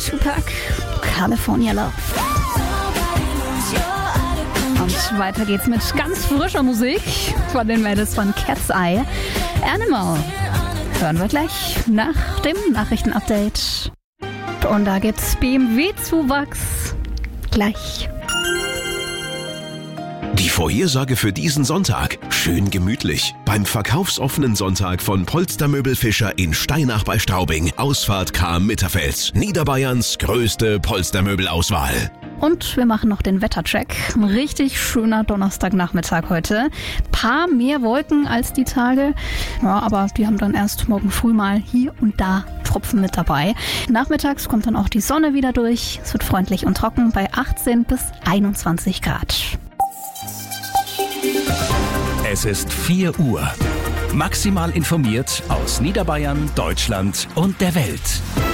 Tupac, California Love. Und weiter geht's mit ganz frischer Musik von den Mädels von Cat's Eye. Animal hören wir gleich nach dem Nachrichtenupdate. Und da gibt's BMW-Zuwachs gleich. Die Vorhersage für diesen Sonntag. Schön gemütlich. Beim verkaufsoffenen Sonntag von Polstermöbel Fischer in Steinach bei Straubing. Ausfahrt Cham-Mitterfels. Niederbayerns größte Polstermöbelauswahl. Und wir machen noch den Wettercheck. Ein richtig schöner Donnerstagnachmittag heute. Paar mehr Wolken als die Tage. Ja, aber die haben dann erst morgen früh mal hier und da Tropfen mit dabei. Nachmittags kommt dann auch die Sonne wieder durch. Es wird freundlich und trocken bei 18 bis 21 Grad. Es ist 4 Uhr. Maximal informiert aus Niederbayern, Deutschland und der Welt.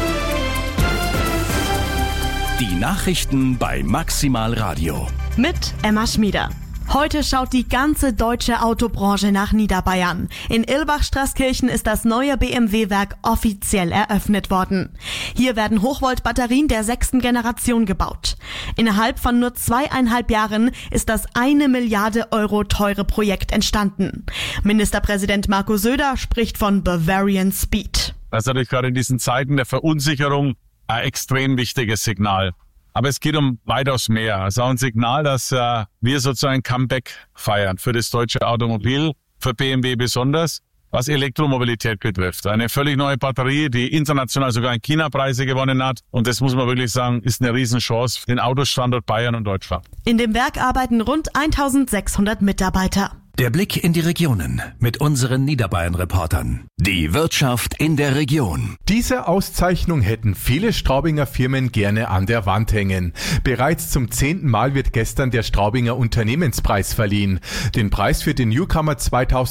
Die Nachrichten bei Maximal Radio. Mit Emma Schmieder. Heute schaut die ganze deutsche Autobranche nach Niederbayern. In Irlbach-Straßkirchen ist das neue BMW-Werk offiziell eröffnet worden. Hier werden Hochvolt-Batterien der 6. Generation gebaut. Innerhalb von nur 2,5 Jahren ist das 1 Milliarde Euro teure Projekt entstanden. Ministerpräsident Markus Söder spricht von Bavarian Speed. Das ist natürlich gerade in diesen Zeiten der Verunsicherung ein extrem wichtiges Signal. Aber es geht um weitaus mehr. Also ein Signal, dass wir sozusagen ein Comeback feiern für das deutsche Automobil, für BMW besonders, was Elektromobilität betrifft. Eine völlig neue Batterie, die international sogar in China Preise gewonnen hat. Und das muss man wirklich sagen, ist eine Riesenchance für den Autostandort Bayern und Deutschland. In dem Werk arbeiten rund 1600 Mitarbeiter. Der Blick in die Regionen mit unseren Niederbayern-Reportern. Die Wirtschaft in der Region. Diese Auszeichnung hätten viele Straubinger Firmen gerne an der Wand hängen. Bereits zum 10. Mal wird gestern der Straubinger Unternehmenspreis verliehen. Den Preis für den Newcomer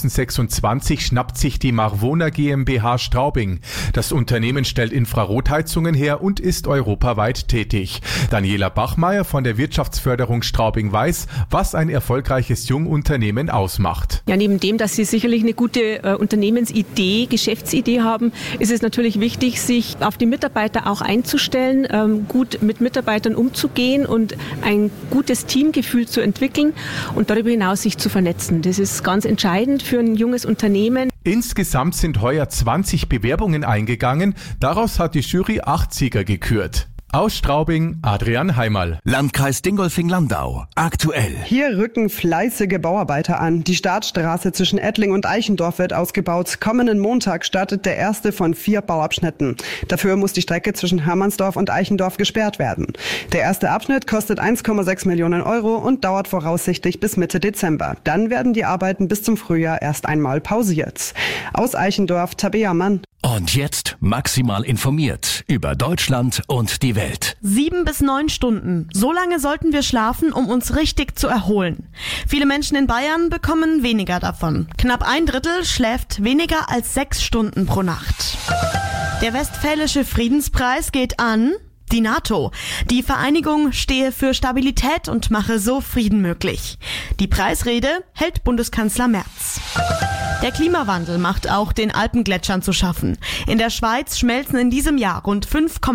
2026 schnappt sich die Marvona GmbH Straubing. Das Unternehmen stellt Infrarotheizungen her und ist europaweit tätig. Daniela Bachmeier von der Wirtschaftsförderung Straubing weiß, was ein erfolgreiches Jungunternehmen ausmacht. Ja, neben dem, dass sie sicherlich eine gute Unternehmensidee, Geschäftsidee haben, ist es natürlich wichtig, sich auf die Mitarbeiter auch einzustellen, gut mit Mitarbeitern umzugehen und ein gutes Teamgefühl zu entwickeln und darüber hinaus sich zu vernetzen. Das ist ganz entscheidend für ein junges Unternehmen. Insgesamt sind heuer 20 Bewerbungen eingegangen. Daraus hat die Jury 8 Sieger gekürt. Aus Straubing, Adrian Heimerl. Landkreis Dingolfing-Landau. Aktuell. Hier rücken fleißige Bauarbeiter an. Die Startstraße zwischen Ettling und Eichendorf wird ausgebaut. Kommenden Montag startet der erste von 4 Bauabschnitten. Dafür muss die Strecke zwischen Hermannsdorf und Eichendorf gesperrt werden. Der erste Abschnitt kostet 1,6 Millionen Euro und dauert voraussichtlich bis Mitte Dezember. Dann werden die Arbeiten bis zum Frühjahr erst einmal pausiert. Aus Eichendorf, Tabea Mann. Und jetzt maximal informiert über Deutschland und die Welt. 7 bis 9 Stunden. So lange sollten wir schlafen, um uns richtig zu erholen. Viele Menschen in Bayern bekommen weniger davon. Knapp 1/3 schläft weniger als 6 Stunden pro Nacht. Der Westfälische Friedenspreis geht an die NATO. Die Vereinigung stehe für Stabilität und mache so Frieden möglich. Die Preisrede hält Bundeskanzler Merz. Der Klimawandel macht auch den Alpengletschern zu schaffen. In der Schweiz schmelzen in diesem Jahr rund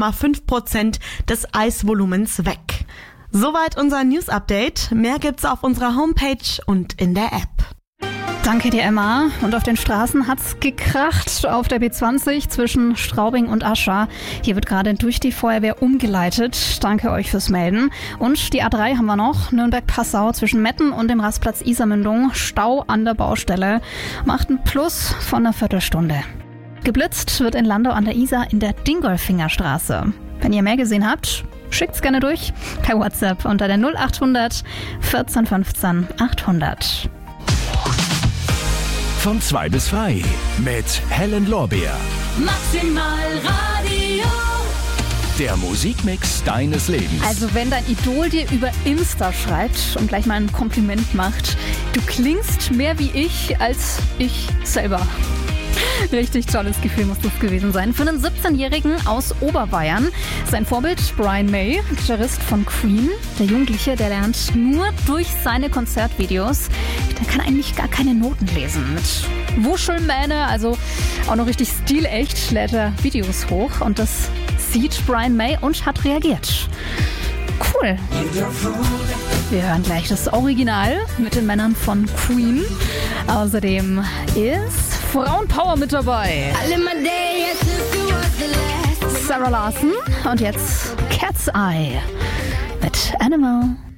5,5% des Eisvolumens weg. Soweit unser News-Update. Mehr gibt's auf unserer Homepage und in der App. Danke dir, Emma. Und auf den Straßen hat's gekracht. Auf der B20 zwischen Straubing und Aschach. Hier wird gerade durch die Feuerwehr umgeleitet. Danke euch fürs Melden. Und die A3 haben wir noch. Nürnberg-Passau zwischen Metten und dem Rastplatz Isarmündung. Stau an der Baustelle. Macht ein Plus von einer Viertelstunde. Geblitzt wird in Landau an der Isar in der Dingolfinger Straße. Wenn ihr mehr gesehen habt, schickt's gerne durch per WhatsApp unter der 0800 14 15 800. Von 2 bis 3 mit Helen Lorbeer. Maximal Radio. Der Musikmix deines Lebens. Also wenn dein Idol dir über Insta schreibt und gleich mal ein Kompliment macht, du klingst mehr wie ich als ich selber. Richtig tolles Gefühl muss das gewesen sein. Für einen 17-Jährigen aus Oberbayern. Sein Vorbild Brian May, Gitarrist von Queen. Der Jugendliche, der lernt nur durch seine Konzertvideos. Der kann eigentlich gar keine Noten lesen. Mit Wuschelmähne, also auch noch richtig stilecht, lädt er Videos hoch. Und das sieht Brian May und hat reagiert. Cool. Wir hören gleich das Original mit den Männern von Queen. Außerdem ist Frauenpower mit dabei. Sarah Larson und jetzt Cat's Eye mit Animal.